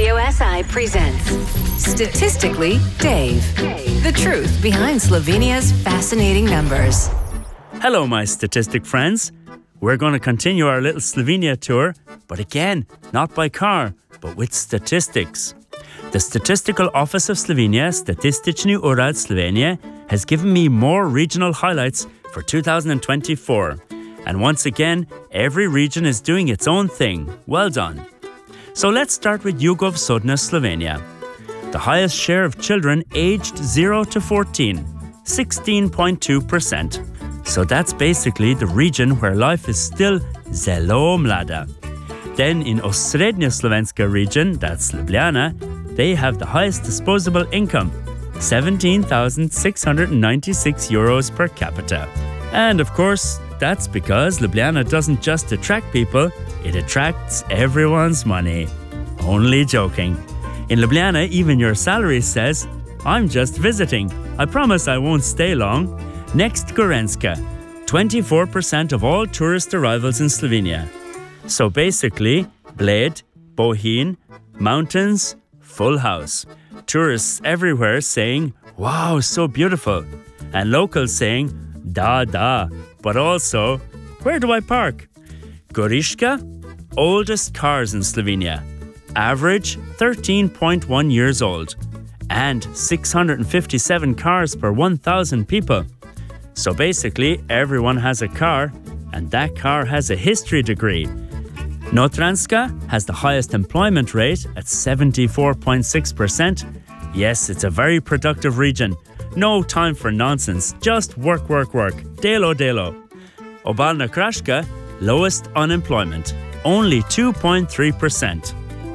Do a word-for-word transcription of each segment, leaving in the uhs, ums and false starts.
Radio S I presents Statistically Dave. The truth behind Slovenia's fascinating numbers. Hello, my statistic friends. We're going to continue our little Slovenia tour, but again, not by car, but with statistics. The Statistical Office of Slovenia, Statistični urad Slovenije, has given me more regional highlights for two thousand twenty-four. And once again, every region is doing its own thing. Well done. So let's start with Jugovzhodna Slovenia. The highest share of children aged zero to fourteen, sixteen point two percent. So that's basically the region where life is still zelo mlada. Then in Osrednja Slovenska region, that's Ljubljana, they have the highest disposable income, seventeen thousand six hundred ninety-six euros per capita. And of course, that's because Ljubljana doesn't just attract people, it attracts everyone's money. Only joking. In Ljubljana, even your salary says, I'm just visiting. I promise I won't stay long. Next, Gorenjska, twenty-four percent of all tourist arrivals in Slovenia. So basically, Bled, Bohinj, mountains, full house. Tourists everywhere saying, wow, so beautiful. And locals saying, da, da, but also, where do I park? Goriška, oldest cars in Slovenia. Average, thirteen point one years old. And six hundred fifty-seven cars per one thousand people. So basically, everyone has a car, and that car has a history degree. Notranjska has the highest employment rate at seventy-four point six percent. Yes, it's a very productive region. No time for nonsense, just work, work, work. Delo, delo. Obalna Kraška, lowest unemployment, only two point three percent.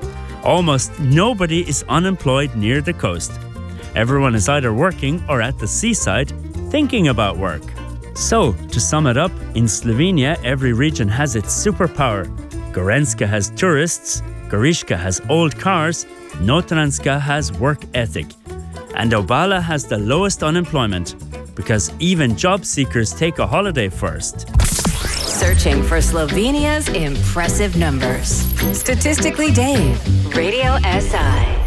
Almost nobody is unemployed near the coast. Everyone is either working or at the seaside, thinking about work. So, to sum it up, in Slovenia, every region has its superpower. Gorenjska has tourists, Goriška has old cars, Notranjska has work ethic. And Obala has the lowest unemployment, because even job seekers take a holiday first. Searching for Slovenia's impressive numbers. Statistically Dave, Radio S I.